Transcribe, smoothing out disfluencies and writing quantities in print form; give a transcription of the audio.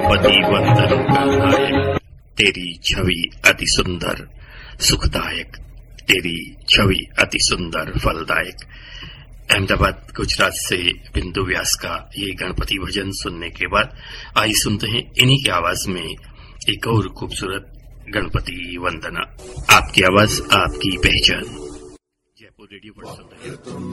गणपति वंदन गणनायक, तेरी छवि अति सुंदर सुखदायक, तेरी छवि अति सुंदर फलदायक। अहमदाबाद गुजरात से बिंदु व्यास का ये गणपति भजन सुनने के बाद आइए सुनते हैं इन्हीं की आवाज में एक और खूबसूरत गणपति वंदना। आपकी आवाज आपकी पहचान। जयपुर रेडियो पर सुन रहे हैं।